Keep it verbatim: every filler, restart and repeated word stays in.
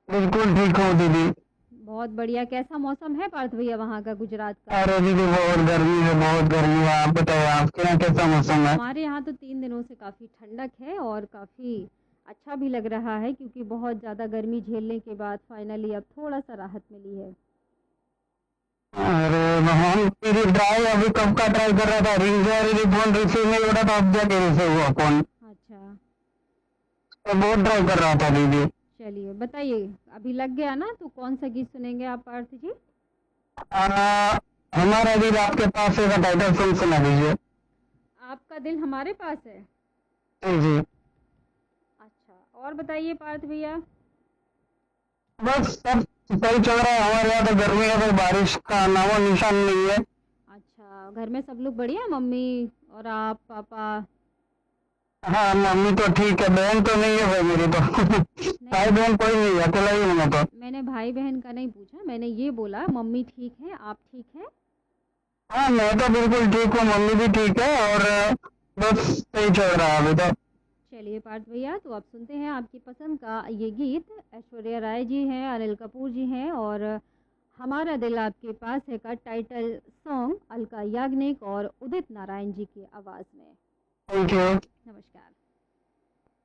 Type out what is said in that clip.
बिल्कुल ठीक हूँ दीदी। बहुत बढ़िया। कैसा मौसम है पार्थ भैया वहाँ का, गुजरात का? अरे दीदी बहुत गर्मी है, बहुत गर्मी है। आप बताइए आपके यहाँ कैसा मौसम है? हमारे यहाँ तो तीन दिनों से काफ़ी ठंडक है और काफ़ी अच्छा भी लग रहा है, क्योंकि बहुत ज़्यादा गर्मी झेलने के बाद फाइनली अब थोड़ा सा राहत मिली है। अरे हम फिर ट्राई अभी कब का ट्राई कर रहा था, रिंग जा रही थी, फोन रिसीव नहीं हो रहा था, अब जाके रिसीव हुआ फोन। अच्छा। तो बहुत ट्राई कर रहा था दीदी। चलिए बताइए, अभी लग गया ना, तो कौन सा गीत सुनेंगे आप पार्थ जी? आ, हमारा दिल आपके पास है का टाइटल सॉन्ग सुना दीजिए। आपका दिल हमारे पास है। जी जी। अच्छा, और बताइए पार्थ भैया। बस सब सही चल रहा है। हमारे यहाँ तो गर्मी है, तो बारिश का नामो निशान नहीं है। अच्छा, घर में सब लोग बढ़िया, मम्मी और आप, पापा? हाँ मम्मी तो ठीक है, बहन तो नहीं है भाई मेरी तो। नहीं, भाई बहन कोई नहीं है, अकेला ही हूँ मैं तो। मैंने भाई बहन का नहीं पूछा, मैंने ये बोला मम्मी ठीक है, आप ठीक है? हाँ मैं तो बिल्कुल ठीक हूँ, मम्मी भी ठीक है, और अ, बस सही चल रहा है अभी तो। चलिए पार्थ भैया, तो आप सुनते हैं आपकी पसंद का ये गीत। ऐश्वर्या राय जी हैं, अनिल कपूर जी हैं, और हमारा दिल आपके पास है का टाइटल सॉन्ग अलका याग्निक और उदित नारायण जी की आवाज़ में। Thank you. नमस्कार।